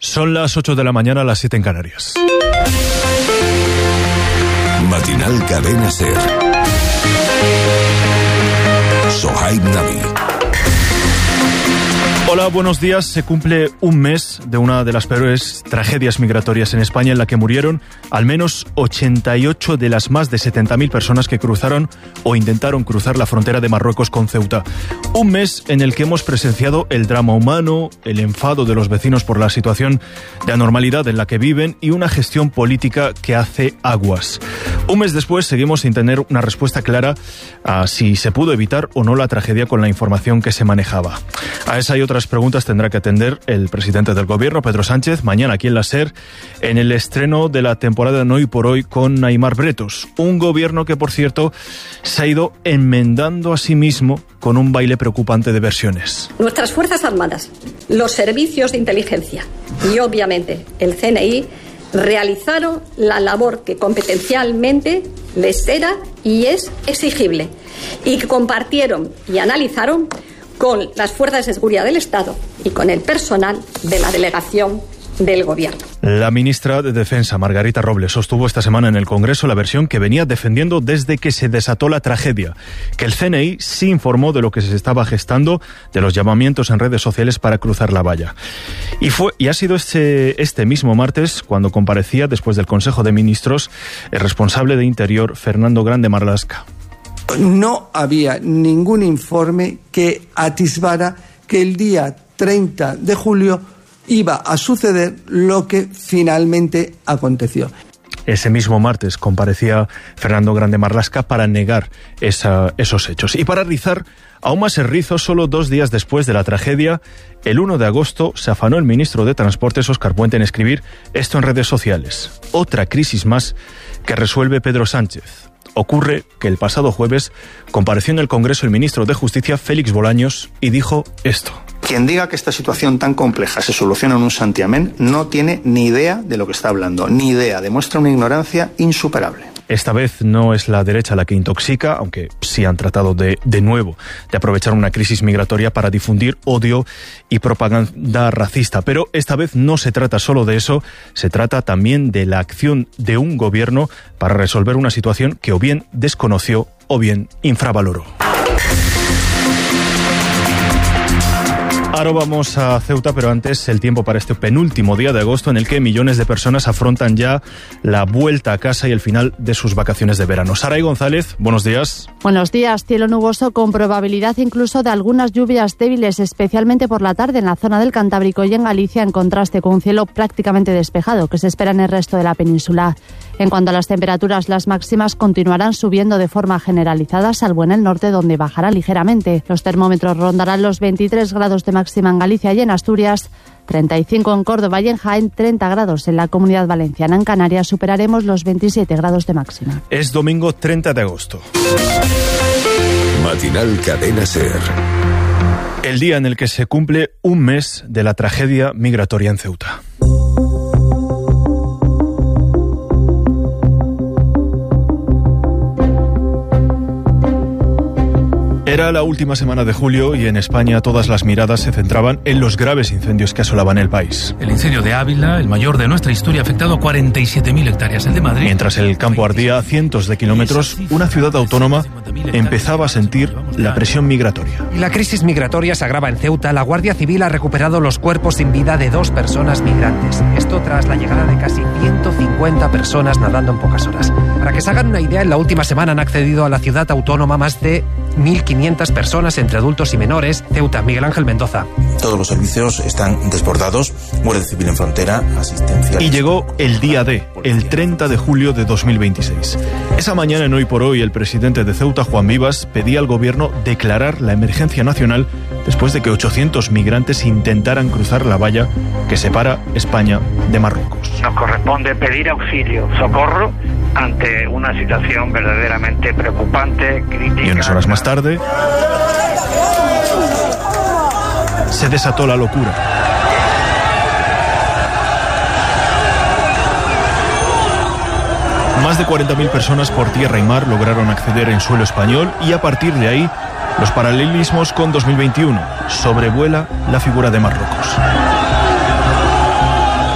Son las 8 de la mañana, las 7 en Canarias. Matinal Cadena SER. Sohaib Nabi. Hola, buenos días. Se cumple un mes de una de las peores tragedias migratorias en España, en la que murieron al menos 88 de las más de 70.000 personas que cruzaron o intentaron cruzar la frontera de Marruecos con Ceuta. Un mes en el que hemos presenciado el drama humano, el enfado de los vecinos por la situación de anormalidad en la que viven y una gestión política que hace aguas. Un mes después seguimos sin tener una respuesta clara a si se pudo evitar o no la tragedia con la información que se manejaba. A esa y otras preguntas tendrá que atender el presidente del gobierno, Pedro Sánchez, mañana aquí en la SER, en el estreno de la temporada de Hoy por Hoy con Aimar Bretos. Un gobierno que, por cierto, se ha ido enmendando a sí mismo con un baile preocupante de versiones. Nuestras Fuerzas Armadas, los servicios de inteligencia y, obviamente, el CNI realizaron la labor que competencialmente les era y es exigible, y que compartieron y analizaron con las fuerzas de seguridad del Estado y con el personal de la delegación del Gobierno. La ministra de Defensa, Margarita Robles, sostuvo esta semana en el Congreso la versión que venía defendiendo desde que se desató la tragedia, que el CNI sí informó de lo que se estaba gestando, de los llamamientos en redes sociales para cruzar la valla. Y ha sido este mismo martes cuando comparecía después del Consejo de Ministros el responsable de Interior, Fernando Grande Marlaska. No había ningún informe que atisbara que el día 30 de julio iba a suceder lo que finalmente aconteció. Ese mismo martes comparecía Fernando Grande Marlaska para negar esos hechos. Y para rizar aún más el rizo, solo 2 días después de la tragedia, el 1 de agosto, se afanó el ministro de Transportes, Óscar Puente, en escribir esto en redes sociales. Otra crisis más que resuelve Pedro Sánchez. Ocurre que el pasado jueves compareció en el Congreso el ministro de Justicia, Félix Bolaños, y dijo esto. Quien diga que esta situación tan compleja se soluciona en un santiamén no tiene ni idea de lo que está hablando, ni idea, demuestra una ignorancia insuperable. Esta vez no es la derecha la que intoxica, aunque sí han tratado de nuevo de aprovechar una crisis migratoria para difundir odio y propaganda racista. Pero esta vez no se trata solo de eso, se trata también de la acción de un gobierno para resolver una situación que o bien desconoció o bien infravaloró. Ahora vamos a Ceuta, pero antes el tiempo para este penúltimo día de agosto en el que millones de personas afrontan ya la vuelta a casa y el final de sus vacaciones de verano. Saray González, buenos días. Buenos días. Cielo nuboso con probabilidad incluso de algunas lluvias débiles, especialmente por la tarde en la zona del Cantábrico y en Galicia, en contraste con un cielo prácticamente despejado que se espera en el resto de la península. En cuanto a las temperaturas, las máximas continuarán subiendo de forma generalizada, salvo en el norte, donde bajará ligeramente. Los termómetros rondarán los 23 grados de máxima en Galicia y en Asturias, 35 en Córdoba y en Jaén, 30 grados en la Comunidad Valenciana. En Canarias superaremos los 27 grados de máxima. Es domingo 30 de agosto. Matinal Cadena SER. El día en el que se cumple un mes de la tragedia migratoria en Ceuta. Era la última semana de julio y en España todas las miradas se centraban en los graves incendios que asolaban el país. El incendio de Ávila, el mayor de nuestra historia, ha afectado a 47.000 hectáreas. El de Madrid. Mientras el campo ardía a cientos de kilómetros, una ciudad autónoma empezaba a sentir la presión migratoria. Y la crisis migratoria se agrava en Ceuta. La Guardia Civil ha recuperado los cuerpos sin vida de 2 personas migrantes. Esto tras la llegada de casi 150 personas nadando en pocas horas. Para que se hagan una idea, en la última semana han accedido a la ciudad autónoma más de 1.500 personas entre adultos y menores. Ceuta, Miguel Ángel Mendoza. Todos los servicios están desbordados, Guardia Civil en frontera, asistencia... Y llegó el día D, el 30 de julio de 2026. Esa mañana en Hoy por Hoy, el presidente de Ceuta, Juan Vivas, pedía al gobierno declarar la emergencia nacional después de que 800 migrantes intentaran cruzar la valla que separa España de Marruecos. Nos corresponde pedir auxilio, socorro, ante una situación verdaderamente preocupante, crítica. Y unas horas más tarde se desató la locura. Más de 40.000 personas por tierra y mar lograron acceder en suelo español y a partir de ahí los paralelismos con 2021. Sobrevuela la figura de Marruecos.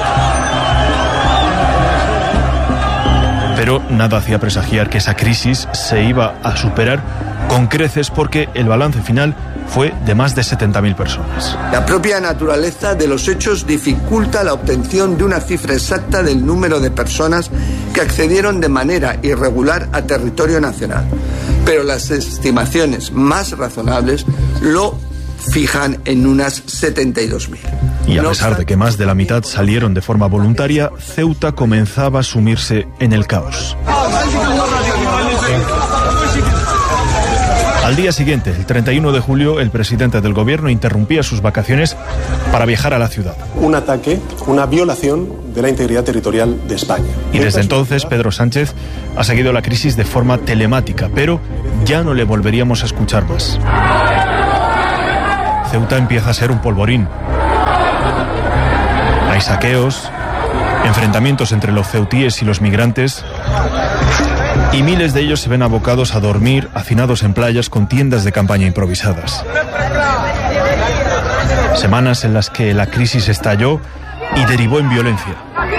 Pero nada hacía presagiar que esa crisis se iba a superar con creces, porque el balance final fue de más de 70.000 personas. La propia naturaleza de los hechos dificulta la obtención de una cifra exacta del número de personas que accedieron de manera irregular a territorio nacional. Pero las estimaciones más razonables lo fijan en unas 72.000. Y a pesar de que más de la mitad salieron de forma voluntaria, Ceuta comenzaba a sumirse en el caos. Al día siguiente, el 31 de julio, el presidente del gobierno interrumpía sus vacaciones para viajar a la ciudad. Un ataque, una violación de la integridad territorial de España. Y desde entonces, Pedro Sánchez ha seguido la crisis de forma telemática, pero ya no le volveríamos a escuchar más. Ceuta empieza a ser un polvorín. Hay saqueos, enfrentamientos entre los ceutíes y los migrantes, y miles de ellos se ven abocados a dormir hacinados en playas con tiendas de campaña improvisadas. Semanas en las que la crisis estalló y derivó en violencia.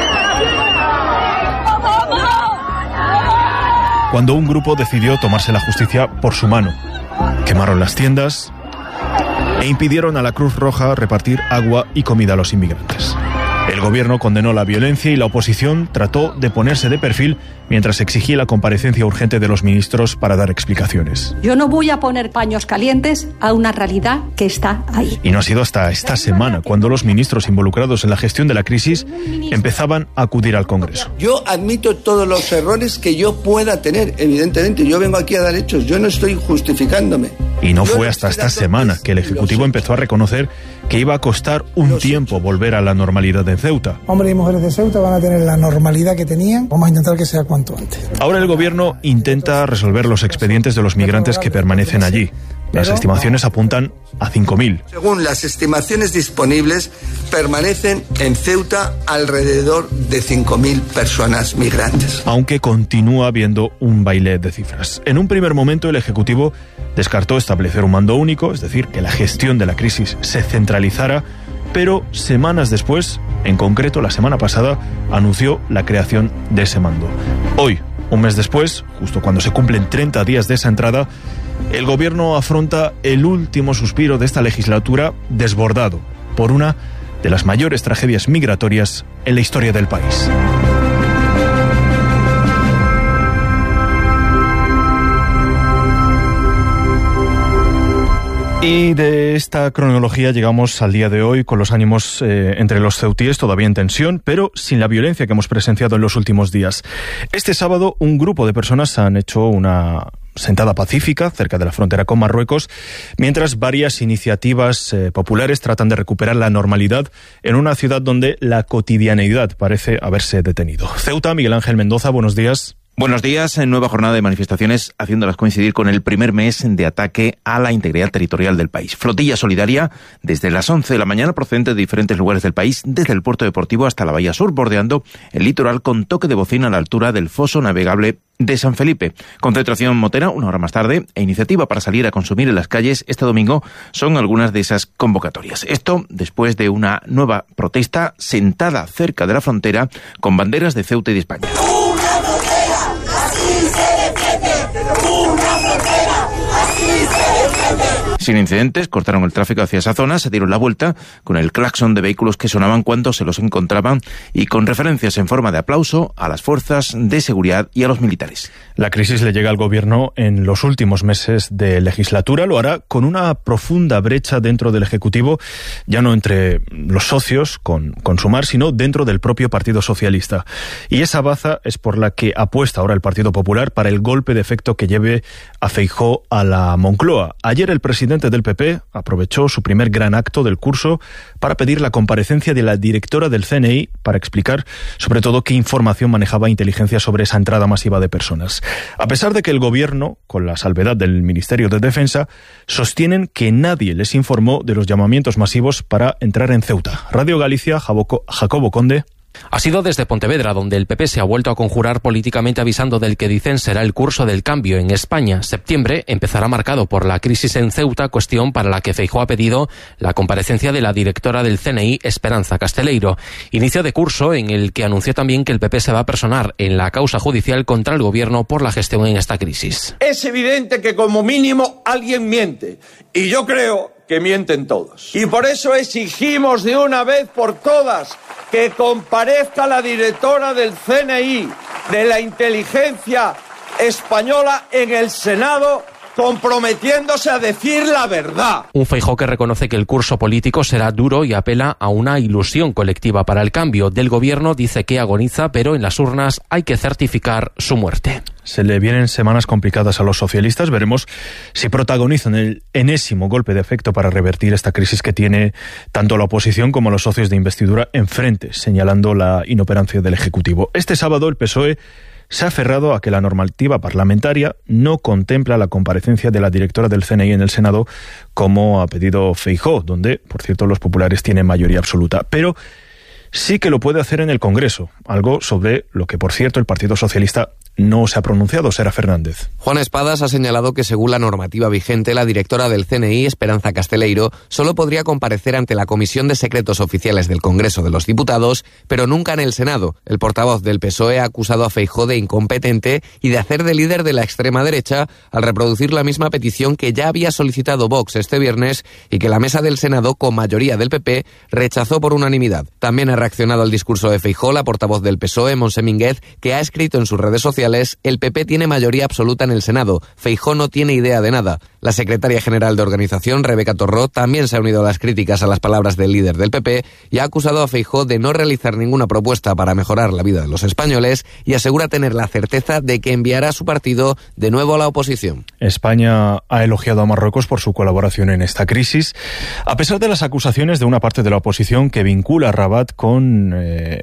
Cuando un grupo decidió tomarse la justicia por su mano, quemaron las tiendas e impidieron a la Cruz Roja repartir agua y comida a los inmigrantes. El gobierno condenó la violencia y la oposición trató de ponerse de perfil mientras exigía la comparecencia urgente de los ministros para dar explicaciones. Yo no voy a poner paños calientes a una realidad que está ahí. Y no ha sido hasta esta semana cuando los ministros involucrados en la gestión de la crisis empezaban a acudir al Congreso. Yo admito todos los errores que yo pueda tener, evidentemente. Yo vengo aquí a dar hechos, yo no estoy justificándome. Y no fue hasta esta semana que el Ejecutivo empezó a reconocer que iba a costar un tiempo volver a la normalidad en Ceuta. Hombres y mujeres de Ceuta van a tener la normalidad que tenían. Vamos a intentar que sea cuanto antes. Ahora el gobierno intenta resolver los expedientes de los migrantes que permanecen allí. Las estimaciones apuntan a 5.000. Según las estimaciones disponibles, permanecen en Ceuta alrededor de 5.000 personas migrantes. Aunque continúa habiendo un baile de cifras. En un primer momento el Ejecutivo descartó establecer un mando único, es decir, que la gestión de la crisis se centralizara, pero semanas después, en concreto la semana pasada, anunció la creación de ese mando. Hoy, un mes después, justo cuando se cumplen 30 días de esa entrada, el gobierno afronta el último suspiro de esta legislatura, desbordado por una de las mayores tragedias migratorias en la historia del país. Y de esta cronología llegamos al día de hoy con los ánimos entre los ceutíes todavía en tensión, pero sin la violencia que hemos presenciado en los últimos días. Este sábado un grupo de personas han hecho una sentada pacífica cerca de la frontera con Marruecos, mientras varias iniciativas populares tratan de recuperar la normalidad en una ciudad donde la cotidianeidad parece haberse detenido. Ceuta, Miguel Ángel Mendoza, buenos días. Buenos días. Nueva jornada de manifestaciones haciéndolas coincidir con el primer mes de ataque a la integridad territorial del país. Flotilla solidaria desde las 11 de la mañana procedente de diferentes lugares del país, desde el puerto deportivo hasta la bahía sur, bordeando el litoral con toque de bocina a la altura del foso navegable de San Felipe. Concentración motera una hora más tarde e iniciativa para salir a consumir en las calles este domingo son algunas de esas convocatorias. Esto después de una nueva protesta sentada cerca de la frontera con banderas de Ceuta y de España. Sin incidentes, cortaron el tráfico hacia esa zona, se dieron la vuelta con el claxon de vehículos que sonaban cuando se los encontraban y con referencias en forma de aplauso a las fuerzas de seguridad y a los militares. La crisis le llega al gobierno en los últimos meses de legislatura. Lo hará con una profunda brecha dentro del Ejecutivo, ya no entre los socios con Sumar, sino dentro del propio Partido Socialista. Y esa baza es por la que apuesta ahora el Partido Popular para el golpe de efecto que lleve a Feijóo a la Moncloa. Ayer el presidente del PP aprovechó su primer gran acto del curso para pedir la comparecencia de la directora del CNI para explicar sobre todo qué información manejaba inteligencia sobre esa entrada masiva de personas. A pesar de que el gobierno, con la salvedad del Ministerio de Defensa, sostienen que nadie les informó de los llamamientos masivos para entrar en Ceuta. Radio Galicia, Jacobo Conde. Ha sido desde Pontevedra, donde el PP se ha vuelto a conjurar políticamente avisando del que dicen será el curso del cambio en España. Septiembre empezará marcado por la crisis en Ceuta, cuestión para la que Feijóo ha pedido la comparecencia de la directora del CNI, Esperanza Casteleiro. Inicio de curso en el que anunció también que el PP se va a personar en la causa judicial contra el gobierno por la gestión en esta crisis. Es evidente que como mínimo alguien miente, y yo creo que mienten todos. Y por eso exigimos de una vez por todas que comparezca la directora del CNI, de la inteligencia española, en el Senado, comprometiéndose a decir la verdad. Un Feijóo que reconoce que el curso político será duro y apela a una ilusión colectiva para el cambio. Del gobierno dice que agoniza, pero en las urnas hay que certificar su muerte. Se le vienen semanas complicadas a los socialistas. Veremos si protagonizan el enésimo golpe de efecto para revertir esta crisis que tiene tanto la oposición como los socios de investidura enfrente, señalando la inoperancia del Ejecutivo. Este sábado el PSOE se ha aferrado a que la normativa parlamentaria no contempla la comparecencia de la directora del CNI en el Senado, como ha pedido Feijóo, donde, por cierto, los populares tienen mayoría absoluta. Pero sí que lo puede hacer en el Congreso, algo sobre lo que, por cierto, el Partido Socialista no se ha pronunciado. Sera Fernández. Juan Espadas ha señalado que, según la normativa vigente, la directora del CNI, Esperanza Casteleiro, solo podría comparecer ante la Comisión de Secretos Oficiales del Congreso de los Diputados, pero nunca en el Senado. El portavoz del PSOE ha acusado a Feijóo de incompetente y de hacer de líder de la extrema derecha al reproducir la misma petición que ya había solicitado Vox este viernes y que la mesa del Senado, con mayoría del PP, rechazó por unanimidad. También ha reaccionado al discurso de Feijóo la portavoz del PSOE, Montse Mínguez, que ha escrito en sus redes sociales: el PP tiene mayoría absoluta en el Senado. Feijóo no tiene idea de nada. La secretaria general de organización, Rebeca Torró, también se ha unido a las críticas a las palabras del líder del PP y ha acusado a Feijóo de no realizar ninguna propuesta para mejorar la vida de los españoles y asegura tener la certeza de que enviará a su partido de nuevo a la oposición. España ha elogiado a Marruecos por su colaboración en esta crisis, a pesar de las acusaciones de una parte de la oposición que vincula a Rabat con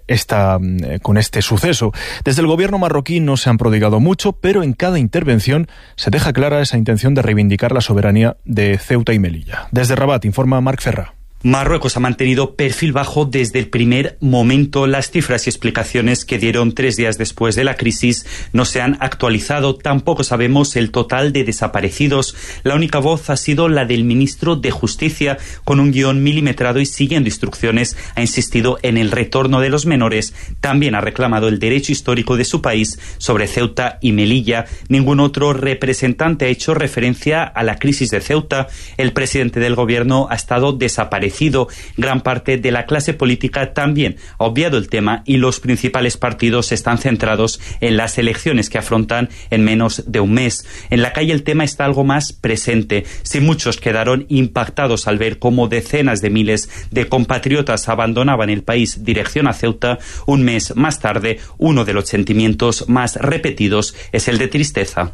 este suceso. Desde el gobierno marroquí no se han prodigado mucho, pero en cada intervención se deja clara esa intención de reivindicar la soberanía de Ceuta y Melilla. Desde Rabat informa Marc Ferrà. Marruecos ha mantenido perfil bajo desde el primer momento. Las cifras y explicaciones que dieron 3 días después de la crisis no se han actualizado. Tampoco sabemos el total de desaparecidos. La única voz ha sido la del ministro de Justicia, con un guión milimetrado y siguiendo instrucciones. Ha insistido en el retorno de los menores. También ha reclamado el derecho histórico de su país sobre Ceuta y Melilla. Ningún otro representante ha hecho referencia a la crisis de Ceuta. El presidente del gobierno ha estado desaparecido. Gran parte de la clase política también ha obviado el tema y los principales partidos están centrados en las elecciones que afrontan en menos de un mes. En la calle el tema está algo más presente. Si muchos quedaron impactados al ver cómo decenas de miles de compatriotas abandonaban el país dirección a Ceuta, un mes más tarde, uno de los sentimientos más repetidos es el de tristeza.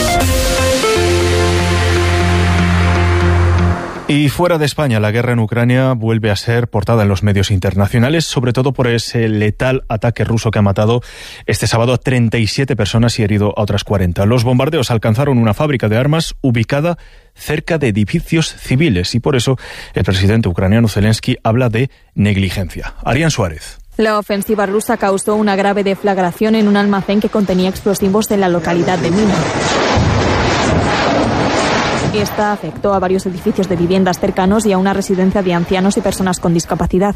Y fuera de España, la guerra en Ucrania vuelve a ser portada en los medios internacionales, sobre todo por ese letal ataque ruso que ha matado este sábado a 37 personas y herido a otras 40. Los bombardeos alcanzaron una fábrica de armas ubicada cerca de edificios civiles y por eso el presidente ucraniano Zelensky habla de negligencia. Arián Suárez. La ofensiva rusa causó una grave deflagración en un almacén que contenía explosivos en la localidad de Mina. Esta afectó a varios edificios de viviendas cercanos y a una residencia de ancianos y personas con discapacidad.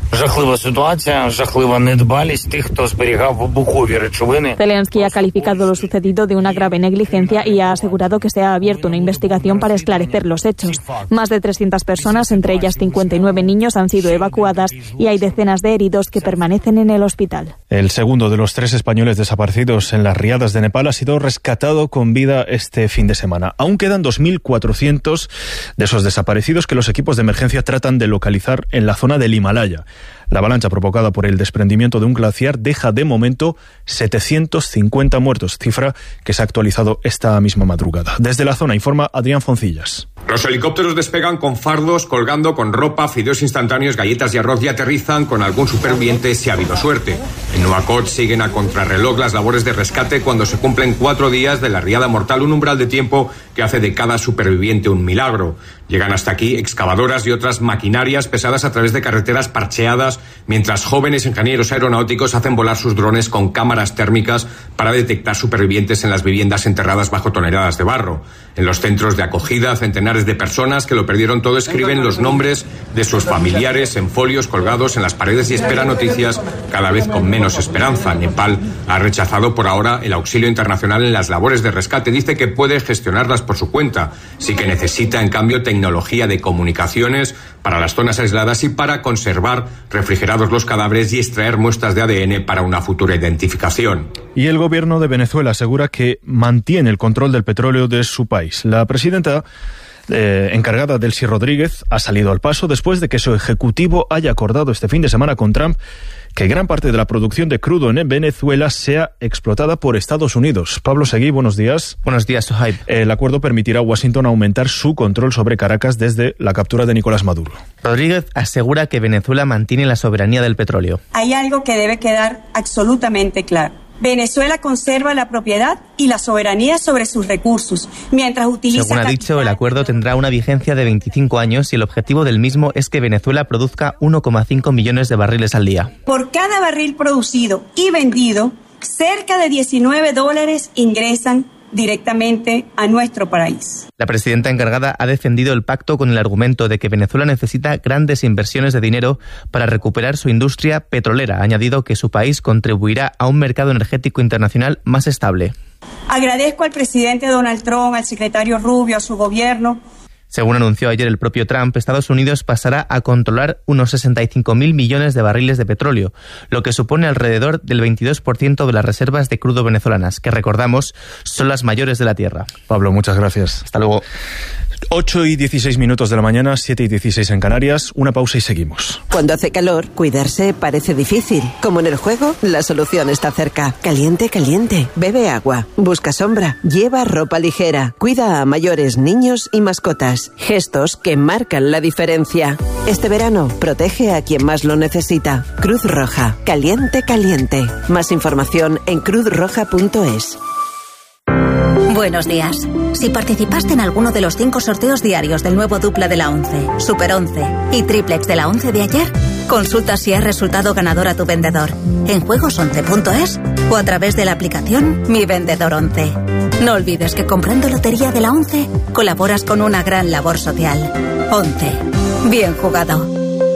Zelensky ha calificado lo sucedido de una grave negligencia y ha asegurado que se ha abierto una investigación para esclarecer los hechos. Más de 300 personas, entre ellas 59 niños, han sido evacuadas y hay decenas de heridos que permanecen en el hospital. El segundo de los 3 españoles desaparecidos en las riadas de Nepal ha sido rescatado con vida este fin de semana. Aún quedan 2.400 de esos desaparecidos que los equipos de emergencia tratan de localizar en la zona del Himalaya. La avalancha provocada por el desprendimiento de un glaciar deja de momento 750 muertos, cifra que se ha actualizado esta misma madrugada. Desde la zona informa Adrián Foncillas. Los helicópteros despegan con fardos colgando con ropa, fideos instantáneos, galletas y arroz y aterrizan con algún superviviente si ha habido suerte. En Nuakchot siguen a contrarreloj las labores de rescate cuando se cumplen 4 días de la riada mortal, un umbral de tiempo que hace de cada superviviente un milagro. Llegan hasta aquí excavadoras y otras maquinarias pesadas a través de carreteras parcheadas, mientras jóvenes ingenieros aeronáuticos hacen volar sus drones con cámaras térmicas para detectar supervivientes en las viviendas enterradas bajo toneladas de barro. En los centros de acogida, centenares de personas que lo perdieron todo escriben los nombres de sus familiares en folios colgados en las paredes y esperan noticias cada vez con menos esperanza. Nepal ha rechazado por ahora el auxilio internacional en las labores de rescate. Dice que puede gestionarlas por su cuenta. Sí que necesita, en cambio, tecnología de comunicaciones para las zonas aisladas y para conservar refrigerados los cadáveres y extraer muestras de ADN para una futura identificación. Y el gobierno de Venezuela asegura que mantiene el control del petróleo de su país. La presidenta encargada, Delcy Rodríguez, ha salido al paso después de que su ejecutivo haya acordado este fin de semana con Trump que gran parte de la producción de crudo en Venezuela sea explotada por Estados Unidos. Pablo Seguí, buenos días. Buenos días, Sohaib. El acuerdo permitirá a Washington aumentar su control sobre Caracas desde la captura de Nicolás Maduro. Rodríguez asegura que Venezuela mantiene la soberanía del petróleo. Hay algo que debe quedar absolutamente claro. Venezuela conserva la propiedad y la soberanía sobre sus recursos, mientras utiliza... Según ha dicho, el acuerdo tendrá una vigencia de 25 años y el objetivo del mismo es que Venezuela produzca 1,5 millones de barriles al día. Por cada barril producido y vendido, cerca de $19 ingresan directamente a nuestro país. La presidenta encargada ha defendido el pacto con el argumento de que Venezuela necesita grandes inversiones de dinero para recuperar su industria petrolera. Ha añadido que su país contribuirá a un mercado energético internacional más estable. Agradezco al presidente Donald Trump, al secretario Rubio, a su gobierno. Según anunció ayer el propio Trump, Estados Unidos pasará a controlar unos 65.000 millones de barriles de petróleo, lo que supone alrededor del 22% de las reservas de crudo venezolanas, que recordamos son las mayores de la tierra. Pablo, muchas gracias. Hasta luego. 8:16 de la mañana, 7:16 en Canarias. Una pausa y seguimos. Cuando hace calor, cuidarse parece difícil. Como en el juego, la solución está cerca. Caliente, caliente. Bebe agua. Busca sombra. Lleva ropa ligera. Cuida a mayores, niños y mascotas. Gestos que marcan la diferencia. Este verano, protege a quien más lo necesita. Cruz Roja. Caliente, caliente. Más información en cruzroja.es. Buenos días. Si participaste en alguno de los 5 sorteos diarios del nuevo dupla de la 11, Super 11 y triplex de la 11 de ayer, consulta si has resultado ganador a tu vendedor en juegos11.es o a través de la aplicación Mi Vendedor 11. No olvides que comprando lotería de la 11 colaboras con una gran labor social. 11. Bien jugado.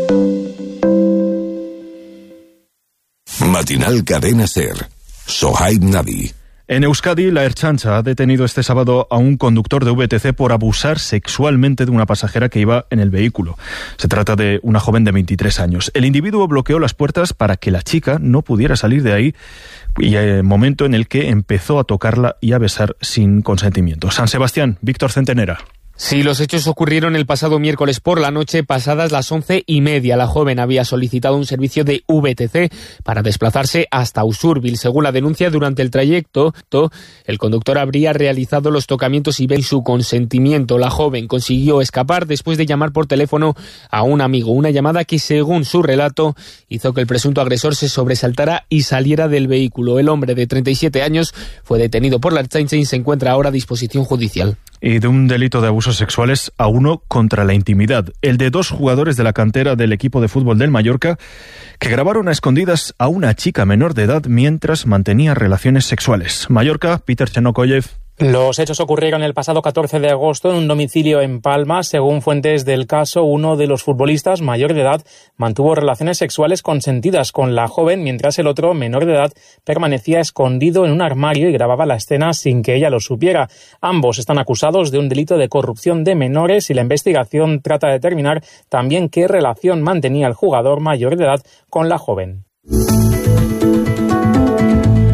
Matinal Cadena SER. Sohaib Navi. En Euskadi, la Ertzaintza ha detenido este sábado a un conductor de VTC por abusar sexualmente de una pasajera que iba en el vehículo. Se trata de una joven de 23 años. El individuo bloqueó las puertas para que la chica no pudiera salir de ahí, y momento en el que empezó a tocarla y a besar sin consentimiento. San Sebastián, Víctor Centenera. Sí, los hechos ocurrieron el pasado miércoles por la noche, pasadas las 11:30. La joven había solicitado un servicio de VTC para desplazarse hasta Usurbil. Según la denuncia, durante el trayecto, el conductor habría realizado los tocamientos sin su consentimiento. La joven consiguió escapar después de llamar por teléfono a un amigo. Una llamada que, según su relato, hizo que el presunto agresor se sobresaltara y saliera del vehículo. El hombre de 37 años fue detenido por la Ertzaintza y se encuentra ahora a disposición judicial. Y de un delito de abusos sexuales a uno contra la intimidad, el de 2 jugadores de la cantera del equipo de fútbol del Mallorca que grabaron a escondidas a una chica menor de edad mientras mantenía relaciones sexuales. Mallorca, Peter Chenokoyev. Los hechos ocurrieron el pasado 14 de agosto en un domicilio en Palma. Según fuentes del caso, uno de los futbolistas, mayor de edad, mantuvo relaciones sexuales consentidas con la joven, mientras el otro, menor de edad, permanecía escondido en un armario y grababa la escena sin que ella lo supiera. Ambos están acusados de un delito de corrupción de menores y la investigación trata de determinar también qué relación mantenía el jugador mayor de edad con la joven.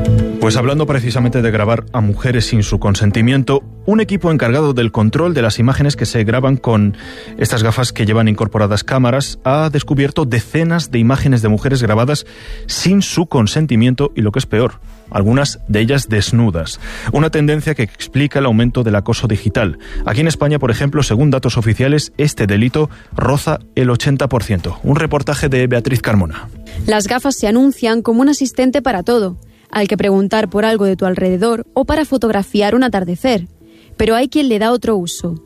Pues hablando precisamente de grabar a mujeres sin su consentimiento, un equipo encargado del control de las imágenes que se graban con estas gafas que llevan incorporadas cámaras ha descubierto decenas de imágenes de mujeres grabadas sin su consentimiento y, lo que es peor, algunas de ellas desnudas. Una tendencia que explica el aumento del acoso digital. Aquí en España, por ejemplo, según datos oficiales, este delito roza el 80%. Un reportaje de Beatriz Carmona. Las gafas se anuncian como un asistente para todo, al que preguntar por algo de tu alrededor o para fotografiar un atardecer. Pero hay quien le da otro uso.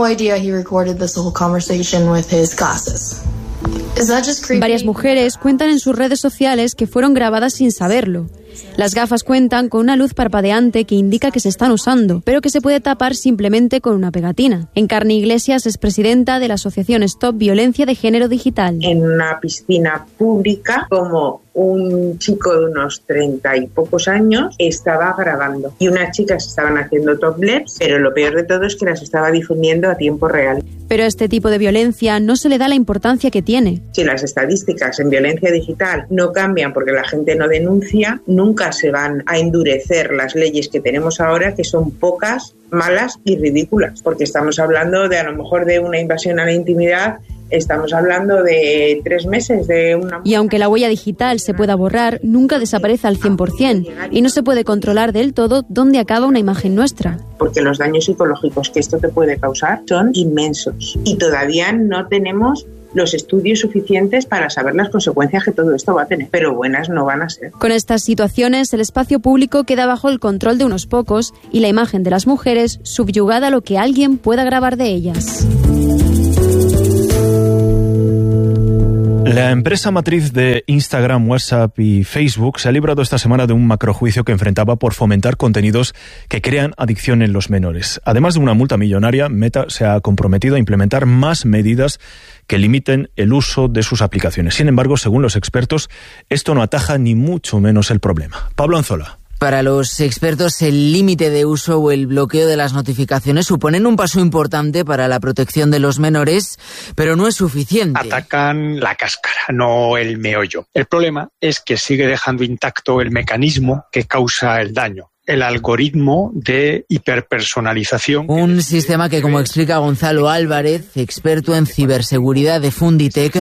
Varias mujeres cuentan en sus redes sociales que fueron grabadas sin saberlo. Las gafas cuentan con una luz parpadeante que indica que se están usando, pero que se puede tapar simplemente con una pegatina. Encarni Iglesias es presidenta de la asociación Stop Violencia de Género Digital. En una piscina pública, como un chico de unos 30 y pocos años estaba grabando y unas chicas estaban haciendo topless, pero lo peor de todo es que las estaba difundiendo a tiempo real. Pero a este tipo de violencia no se le da la importancia que tiene. Si las estadísticas en violencia digital no cambian porque la gente no denuncia, nunca se van a endurecer las leyes que tenemos ahora, que son pocas, malas y ridículas, porque estamos hablando de a lo mejor de una invasión a la intimidad. Estamos hablando de 3 meses de una... Y aunque la huella digital se pueda borrar, nunca desaparece al 100% y no se puede controlar del todo dónde acaba una imagen nuestra. Porque los daños psicológicos que esto te puede causar son inmensos y todavía no tenemos los estudios suficientes para saber las consecuencias que todo esto va a tener, pero buenas no van a ser. Con estas situaciones, el espacio público queda bajo el control de unos pocos y la imagen de las mujeres subyugada a lo que alguien pueda grabar de ellas. La empresa matriz de Instagram, WhatsApp y Facebook se ha librado esta semana de un macrojuicio que enfrentaba por fomentar contenidos que crean adicción en los menores. Además de una multa millonaria, Meta se ha comprometido a implementar más medidas que limiten el uso de sus aplicaciones. Sin embargo, según los expertos, esto no ataja ni mucho menos el problema. Pablo Anzola. Para los expertos, el límite de uso o el bloqueo de las notificaciones suponen un paso importante para la protección de los menores, pero no es suficiente. Atacan la cáscara, no el meollo. El problema es que sigue dejando intacto el mecanismo que causa el daño. El algoritmo de hiperpersonalización. Un sistema que, como explica Gonzalo Álvarez, experto en ciberseguridad de Funditec,